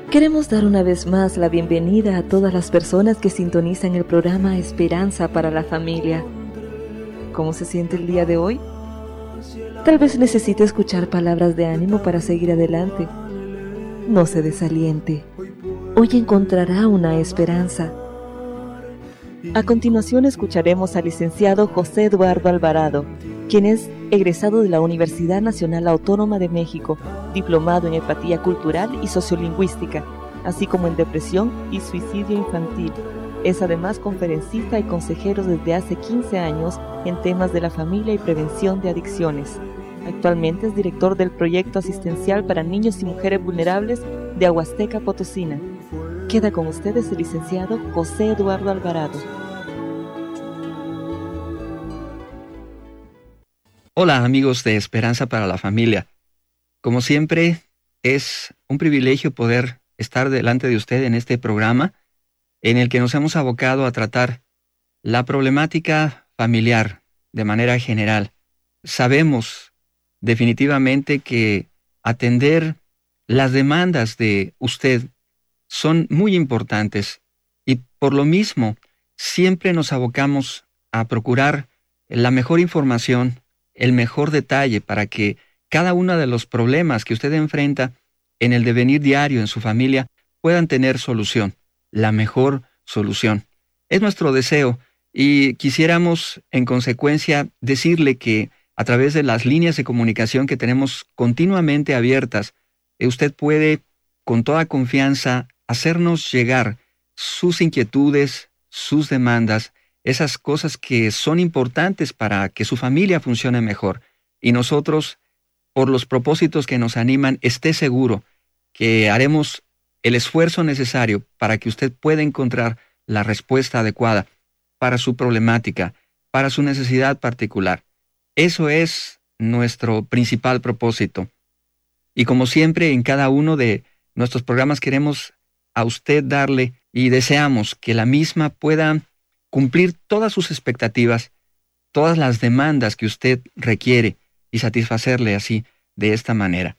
Queremos dar una vez más la bienvenida a todas las personas que sintonizan el programa Esperanza para la Familia. ¿Cómo se siente el día de hoy? Tal vez necesite escuchar palabras de ánimo para seguir adelante. No se desaliente. Hoy encontrará una esperanza. A continuación escucharemos al licenciado José Eduardo Alvarado, quien es egresado de la Universidad Nacional Autónoma de México, diplomado en empatía cultural y sociolingüística, así como en depresión y suicidio infantil. Es además conferencista y consejero desde hace 15 años en temas de la familia y prevención de adicciones. Actualmente es director del proyecto asistencial para niños y mujeres vulnerables de Ahuasteca Potosina. Queda con ustedes el licenciado José Eduardo Alvarado. Hola amigos de Esperanza para la Familia. Como siempre, es un privilegio poder estar delante de usted en este programa en el que nos hemos abocado a tratar la problemática familiar de manera general. Sabemos definitivamente que atender las demandas de usted son muy importantes y por lo mismo siempre nos abocamos a procurar la mejor información, el mejor detalle para que cada uno de los problemas que usted enfrenta en el devenir diario en su familia puedan tener solución, la mejor solución. Es nuestro deseo y quisiéramos en consecuencia decirle que a través de las líneas de comunicación que tenemos continuamente abiertas, usted puede con toda confianza hacernos llegar sus inquietudes, sus demandas, esas cosas que son importantes para que su familia funcione mejor. Y nosotros, por los propósitos que nos animan, esté seguro que haremos el esfuerzo necesario para que usted pueda encontrar la respuesta adecuada para su problemática, para su necesidad particular. Eso es nuestro principal propósito. Y como siempre, en cada uno de nuestros programas queremos a usted darle y deseamos que la misma pueda cumplir todas sus expectativas, todas las demandas que usted requiere y satisfacerle así, de esta manera.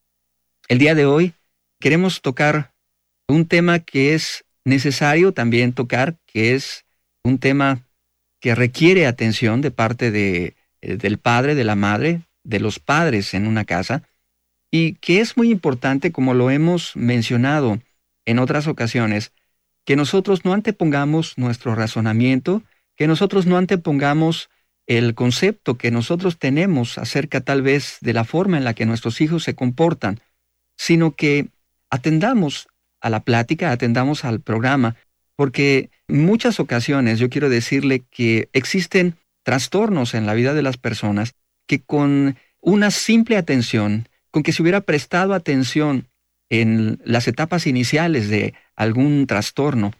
El día de hoy queremos tocar un tema que es necesario también tocar, que es un tema que requiere atención de parte del padre, de la madre, de los padres en una casa, y que es muy importante, como lo hemos mencionado en otras ocasiones, que nosotros no antepongamos nuestro razonamiento, que nosotros no antepongamos el concepto que nosotros tenemos acerca tal vez de la forma en la que nuestros hijos se comportan, sino que atendamos a la plática, atendamos al programa, porque en muchas ocasiones yo quiero decirle que existen trastornos en la vida de las personas que con una simple atención, con que se hubiera prestado atención en las etapas iniciales de algún trastorno,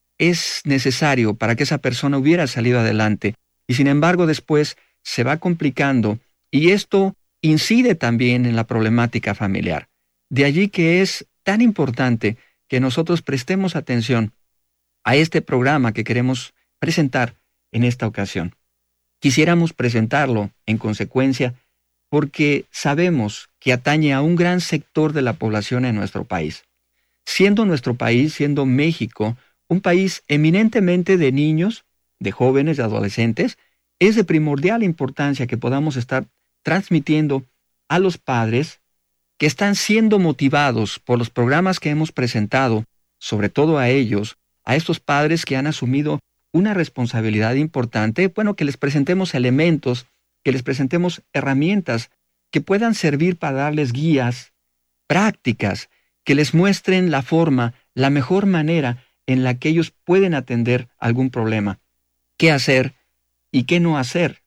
es necesario para que esa persona hubiera salido adelante. Y sin embargo, después se va complicando y esto incide también en la problemática familiar. De allí que es tan importante que nosotros prestemos atención a este programa que queremos presentar en esta ocasión. Quisiéramos presentarlo, en consecuencia, porque sabemos que atañe a un gran sector de la población en nuestro país. Siendo nuestro país, siendo México, un país eminentemente de niños, de jóvenes, de adolescentes, es de primordial importancia que podamos estar transmitiendo a los padres que están siendo motivados por los programas que hemos presentado, sobre todo a ellos, a estos padres que han asumido una responsabilidad importante, que les presentemos elementos, que les presentemos herramientas que puedan servir para darles guías prácticas, que les muestren la forma, la mejor manera en la que ellos pueden atender algún problema, qué hacer y qué no hacer.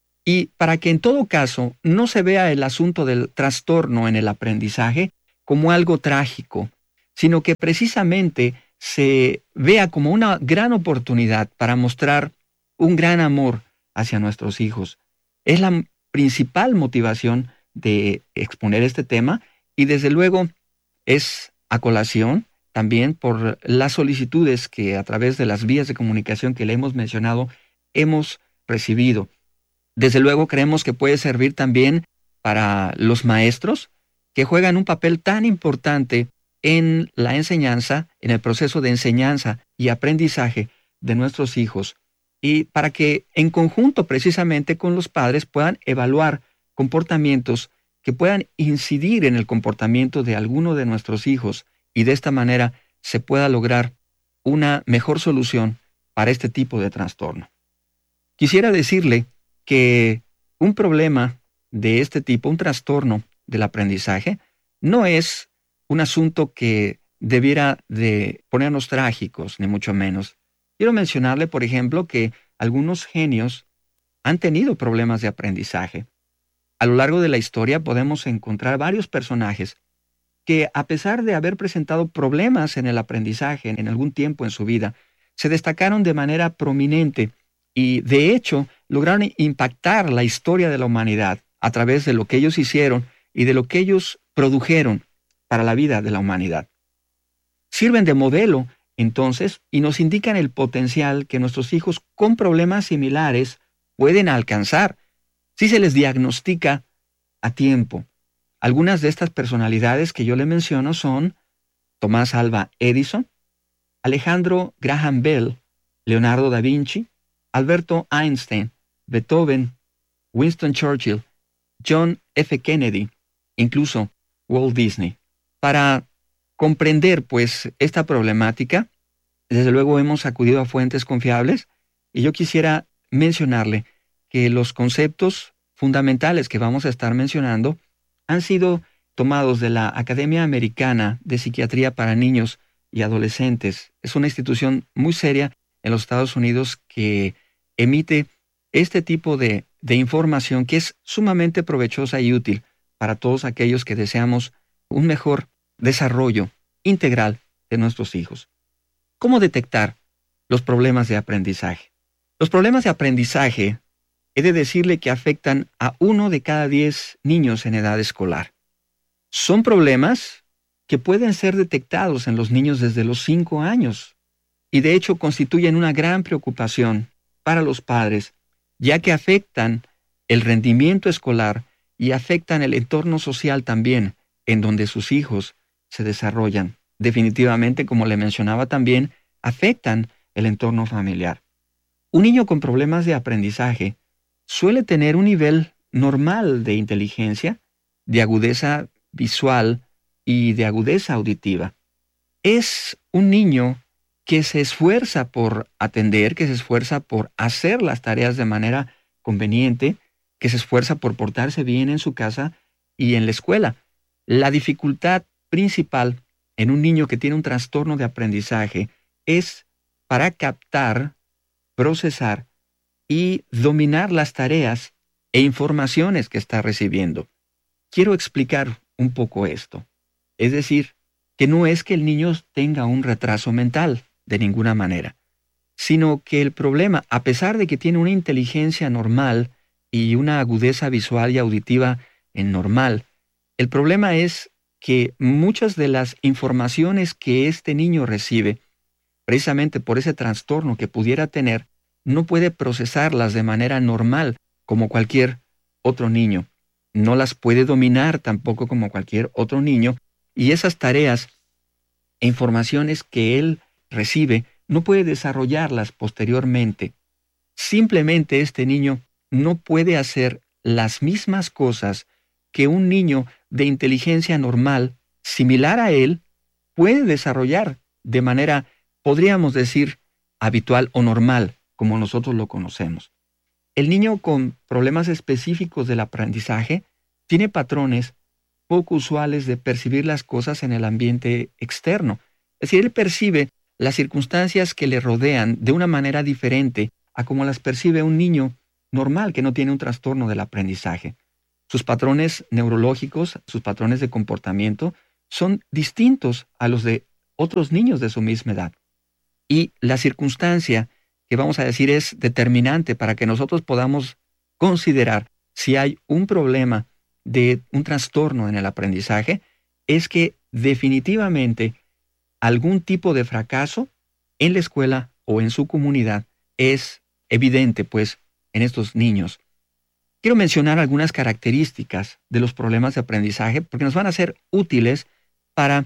Y para que en todo caso no se vea el asunto del trastorno en el aprendizaje como algo trágico, sino que precisamente se vea como una gran oportunidad para mostrar un gran amor hacia nuestros hijos. Es la principal motivación de exponer este tema y desde luego es a colación también por las solicitudes que a través de las vías de comunicación que le hemos mencionado hemos recibido. Desde luego creemos que puede servir también para los maestros que juegan un papel tan importante en la enseñanza, en el proceso de enseñanza y aprendizaje de nuestros hijos, y para que en conjunto precisamente con los padres puedan evaluar comportamientos que puedan incidir en el comportamiento de alguno de nuestros hijos, y de esta manera se pueda lograr una mejor solución para este tipo de trastorno. Quisiera decirle que un problema de este tipo, un trastorno del aprendizaje, no es un asunto que debiera de ponernos trágicos, ni mucho menos. Quiero mencionarle, por ejemplo, que algunos genios han tenido problemas de aprendizaje. A lo largo de la historia podemos encontrar varios personajes que, a pesar de haber presentado problemas en el aprendizaje en algún tiempo en su vida, se destacaron de manera prominente y, de hecho, lograron impactar la historia de la humanidad a través de lo que ellos hicieron y de lo que ellos produjeron para la vida de la humanidad. Sirven de modelo, entonces, y nos indican el potencial que nuestros hijos con problemas similares pueden alcanzar si se les diagnostica a tiempo. Algunas de estas personalidades que yo le menciono son Tomás Alva Edison, Alejandro Graham Bell, Leonardo da Vinci, Alberto Einstein, Beethoven, Winston Churchill, John F. Kennedy, incluso Walt Disney. Para comprender, pues, esta problemática, desde luego hemos acudido a fuentes confiables, y yo quisiera mencionarle que los conceptos fundamentales que vamos a estar mencionando han sido tomados de la Academia Americana de Psiquiatría para Niños y Adolescentes. Es una institución muy seria en los Estados Unidos que emite este tipo de información que es sumamente provechosa y útil para todos aquellos que deseamos un mejor desarrollo integral de nuestros hijos. ¿Cómo detectar los problemas de aprendizaje? Los problemas de aprendizaje, he de decirle que afectan a 1 de cada 10 niños en edad escolar. Son problemas que pueden ser detectados en los niños desde los 5 años y de hecho constituyen una gran preocupación para los padres, ya que afectan el rendimiento escolar y afectan el entorno social también en donde sus hijos se desarrollan. Definitivamente, como le mencionaba también, afectan el entorno familiar. Un niño con problemas de aprendizaje suele tener un nivel normal de inteligencia, de agudeza visual y de agudeza auditiva. Es un niño que se esfuerza por atender, que se esfuerza por hacer las tareas de manera conveniente, que se esfuerza por portarse bien en su casa y en la escuela. La dificultad principal en un niño que tiene un trastorno de aprendizaje es para captar, procesar y dominar las tareas e informaciones que está recibiendo. Quiero explicar un poco esto. Es decir, que no es que el niño tenga un retraso mental, de ninguna manera, sino que el problema, a pesar de que tiene una inteligencia normal y una agudeza visual y auditiva normal, el problema es que muchas de las informaciones que este niño recibe, precisamente por ese trastorno que pudiera tener, no puede procesarlas de manera normal como cualquier otro niño. No las puede dominar tampoco como cualquier otro niño, y esas tareas e informaciones que él recibe no puede desarrollarlas posteriormente. Simplemente este niño no puede hacer las mismas cosas que un niño de inteligencia normal, similar a él, puede desarrollar de manera, podríamos decir, habitual o normal, como nosotros lo conocemos. El niño con problemas específicos del aprendizaje tiene patrones poco usuales de percibir las cosas en el ambiente externo. Es decir, él percibe las circunstancias que le rodean de una manera diferente a como las percibe un niño normal que no tiene un trastorno del aprendizaje. Sus patrones neurológicos, sus patrones de comportamiento son distintos a los de otros niños de su misma edad. Y la circunstancia que vamos a decir es determinante para que nosotros podamos considerar si hay un problema de un trastorno en el aprendizaje, es que definitivamente algún tipo de fracaso en la escuela o en su comunidad es evidente, pues, en estos niños. Quiero mencionar algunas características de los problemas de aprendizaje porque nos van a ser útiles para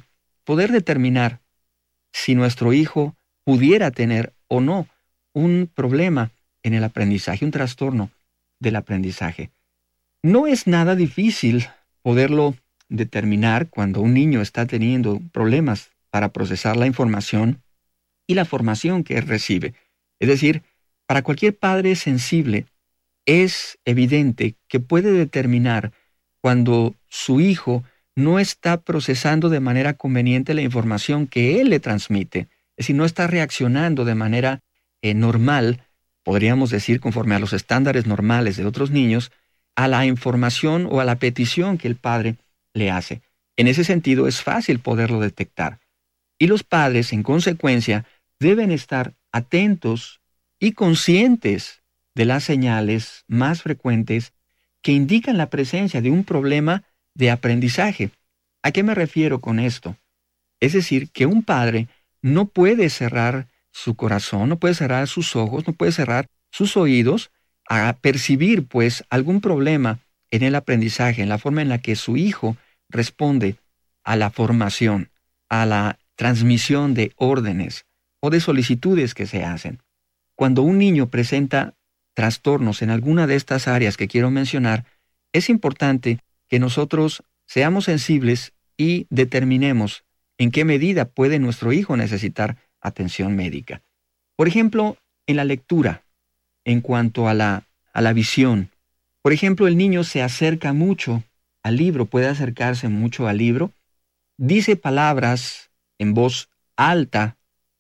poder determinar si nuestro hijo pudiera tener o no un problema en el aprendizaje, un trastorno del aprendizaje. No es nada difícil poderlo determinar cuando un niño está teniendo problemas para procesar la información y la formación que él recibe. Es decir, para cualquier padre sensible es evidente que puede determinar cuando su hijo no está procesando de manera conveniente la información que él le transmite. Es decir, no está reaccionando de manera normal, podríamos decir conforme a los estándares normales de otros niños, a la información o a la petición que el padre le hace. En ese sentido, es fácil poderlo detectar. Y los padres, en consecuencia, deben estar atentos y conscientes de las señales más frecuentes que indican la presencia de un problema de aprendizaje. ¿A qué me refiero con esto? Es decir, que un padre no puede cerrar su corazón, no puede cerrar sus ojos, no puede cerrar sus oídos a percibir, pues, algún problema en el aprendizaje, en la forma en la que su hijo responde a la formación, a la transmisión de órdenes o de solicitudes que se hacen. Cuando un niño presenta trastornos en alguna de estas áreas que quiero mencionar, es importante que nosotros seamos sensibles y determinemos en qué medida puede nuestro hijo necesitar atención médica. Por ejemplo, en la lectura, en cuanto a la visión. Por ejemplo, el niño se acerca mucho al libro, puede acercarse mucho al libro, dice palabras en voz alta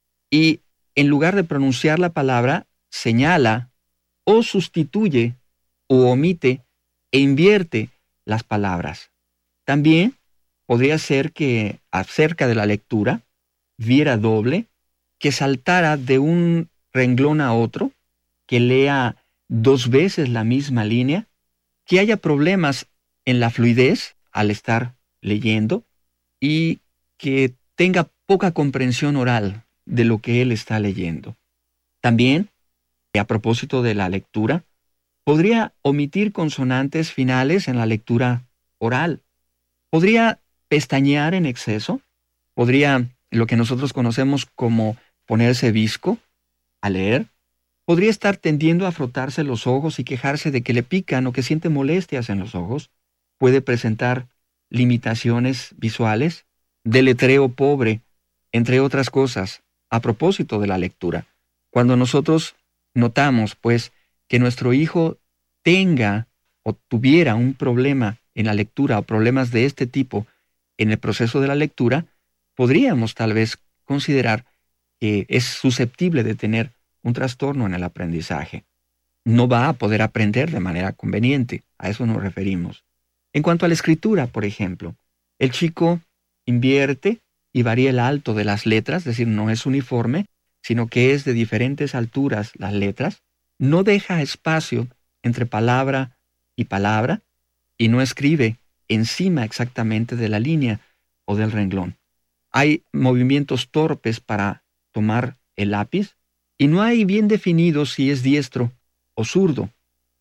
y en lugar de pronunciar la palabra, señala o sustituye o omite e invierte las palabras. También podría ser que acerca de la lectura viera doble, que saltara de un renglón a otro, que lea 2 veces la misma línea, que haya problemas en la fluidez al estar leyendo y que tenga poca comprensión oral de lo que él está leyendo. También, a propósito de la lectura, podría omitir consonantes finales en la lectura oral. Podría pestañear en exceso. Podría, lo que nosotros conocemos como ponerse visco al leer. Podría estar tendiendo a frotarse los ojos y quejarse de que le pican o que siente molestias en los ojos. Puede presentar limitaciones visuales, deletreo pobre, entre otras cosas, a propósito de la lectura. Cuando nosotros notamos, pues, que nuestro hijo tenga o tuviera un problema en la lectura o problemas de este tipo en el proceso de la lectura, podríamos tal vez considerar que es susceptible de tener un trastorno en el aprendizaje. No va a poder aprender de manera conveniente, a eso nos referimos. En cuanto a la escritura, por ejemplo, el chico invierte y varía el alto de las letras, es decir, no es uniforme, sino que es de diferentes alturas las letras, no deja espacio entre palabra y palabra y no escribe encima exactamente de la línea o del renglón. Hay movimientos torpes para tomar el lápiz y no hay bien definido si es diestro o zurdo.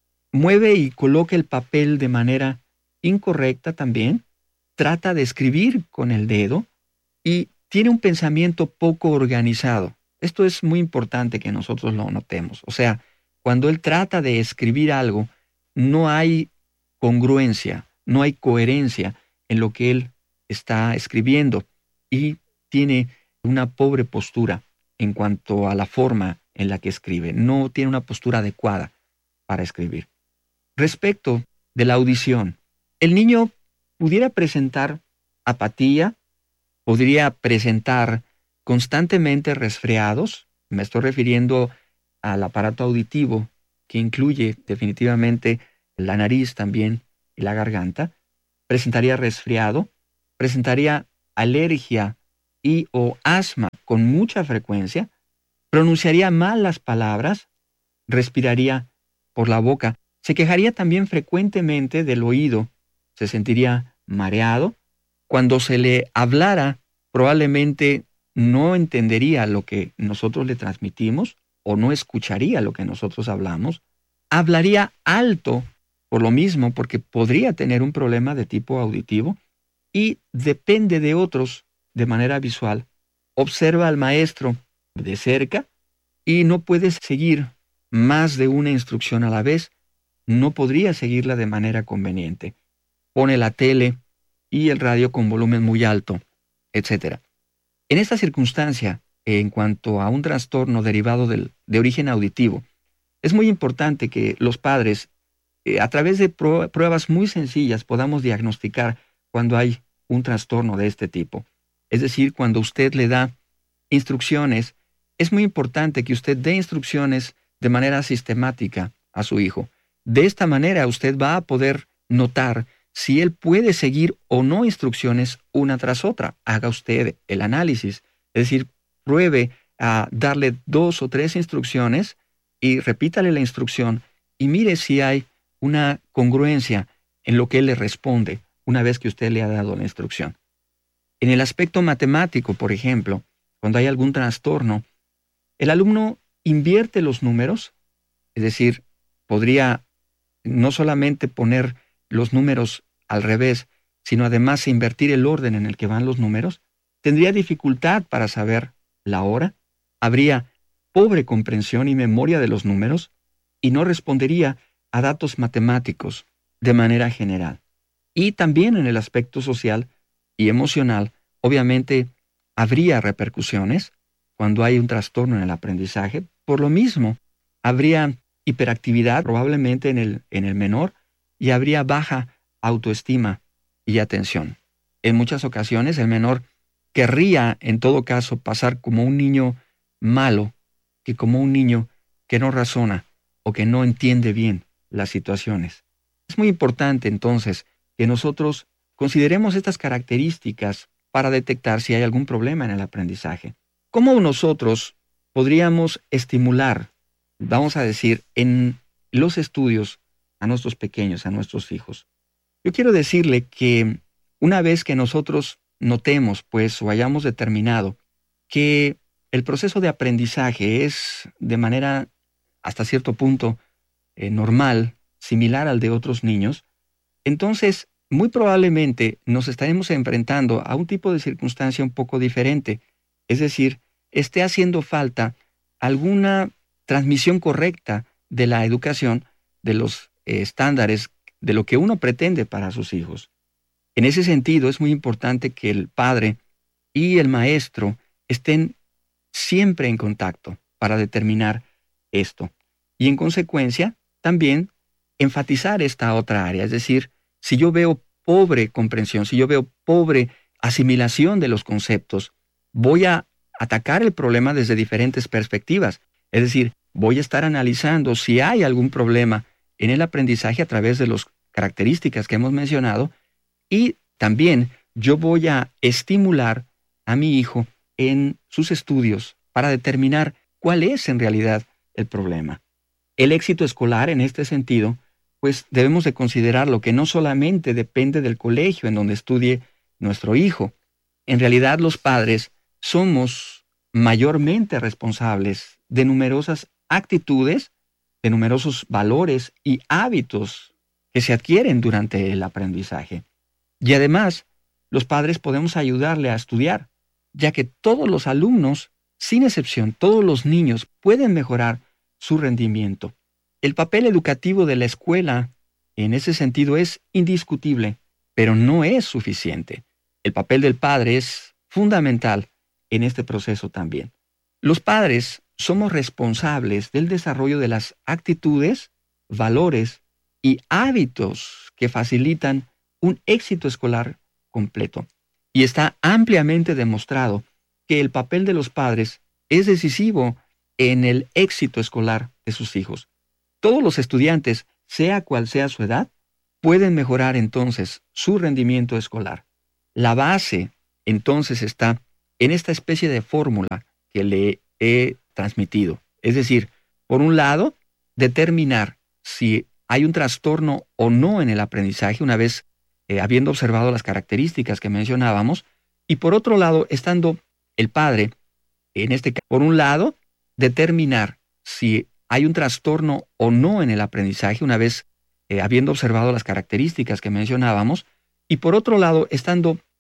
Mueve y coloca el papel de manera incorrecta también, trata de escribir con el dedo y tiene un pensamiento poco organizado. Esto es muy importante que nosotros lo notemos. O sea, cuando él trata de escribir algo, no hay congruencia, no hay coherencia en lo que él está escribiendo y tiene una pobre postura en cuanto a la forma en la que escribe. No tiene una postura adecuada para escribir. Respecto de la audición, el niño pudiera presentar apatía, podría presentar constantemente resfriados. Me estoy refiriendo al aparato auditivo, que incluye definitivamente la nariz también y la garganta. Presentaría resfriado, presentaría alergia y o asma con mucha frecuencia, pronunciaría mal las palabras, respiraría por la boca, se quejaría también frecuentemente del oído, se sentiría mareado. Cuando se le hablara, probablemente no entendería lo que nosotros le transmitimos o no escucharía lo que nosotros hablamos. Hablaría alto por lo mismo, porque podría tener un problema de tipo auditivo y depende de otros de manera visual, observa al maestro de cerca y no puede seguir más de una instrucción a la vez, no podría seguirla de manera conveniente. Pone la tele y el radio con volumen muy alto, etc. En esta circunstancia, en cuanto a un trastorno derivado de origen auditivo, es muy importante que los padres, a través de pruebas muy sencillas, podamos diagnosticar cuando hay un trastorno de este tipo. Es decir, cuando usted le da instrucciones, es muy importante que usted dé instrucciones de manera sistemática a su hijo. De esta manera usted va a poder notar si él puede seguir o no instrucciones una tras otra. Haga usted el análisis, es decir, pruebe a darle 2 o 3 instrucciones y repítale la instrucción y mire si hay una congruencia en lo que él le responde una vez que usted le ha dado la instrucción. En el aspecto matemático, por ejemplo, cuando hay algún trastorno, el alumno invierte los números, es decir, podría no solamente poner los números al revés, sino además invertir el orden en el que van los números, tendría dificultad para saber la hora, habría pobre comprensión y memoria de los números y no respondería a datos matemáticos de manera general. Y también en el aspecto social y emocional, obviamente, habría repercusiones cuando hay un trastorno en el aprendizaje. Por lo mismo, habría hiperactividad probablemente en el menor y habría baja autoestima y atención. En muchas ocasiones el menor querría en todo caso pasar como un niño malo que como un niño que no razona o que no entiende bien las situaciones. Es muy importante entonces que nosotros consideremos estas características para detectar si hay algún problema en el aprendizaje. ¿Cómo nosotros podríamos estimular, vamos a decir, en los estudios a nuestros pequeños, a nuestros hijos? Yo quiero decirle que una vez que nosotros notemos, pues, o hayamos determinado que el proceso de aprendizaje es de manera hasta cierto punto normal, similar al de otros niños, entonces muy probablemente nos estaremos enfrentando a un tipo de circunstancia un poco diferente. Es decir, esté haciendo falta alguna transmisión correcta de la educación, de los estándares, de lo que uno pretende para sus hijos. En ese sentido, es muy importante que el padre y el maestro estén siempre en contacto para determinar esto. Y en consecuencia, también enfatizar esta otra área. Es decir, si yo veo pobre comprensión, si yo veo pobre asimilación de los conceptos, voy a atacar el problema desde diferentes perspectivas. Es decir, voy a estar analizando si hay algún problema en el aprendizaje a través de las características que hemos mencionado y también yo voy a estimular a mi hijo en sus estudios para determinar cuál es en realidad el problema. El éxito escolar en este sentido, pues debemos de considerarlo que no solamente depende del colegio en donde estudie nuestro hijo. En realidad los padres somos mayormente responsables de numerosas actitudes, de numerosos valores y hábitos que se adquieren durante el aprendizaje. Y además, los padres podemos ayudarle a estudiar, ya que todos los alumnos, sin excepción, todos los niños pueden mejorar su rendimiento. El papel educativo de la escuela, en ese sentido, es indiscutible, pero no es suficiente. El papel del padre es fundamental en este proceso también. Los padres somos responsables del desarrollo de las actitudes, valores y hábitos que facilitan un éxito escolar completo. Y está ampliamente demostrado que el papel de los padres es decisivo en el éxito escolar de sus hijos. Todos los estudiantes, sea cual sea su edad, pueden mejorar entonces su rendimiento escolar. La base entonces está en esta especie de fórmula que le he transmitido. Es decir, por un lado, determinar si hay un trastorno o no en el aprendizaje una vez habiendo observado las características que mencionábamos, y por otro lado, estando el padre, en este caso, por un lado, determinar si hay un trastorno o no en el aprendizaje una vez habiendo observado las características que mencionábamos, y por otro lado, estando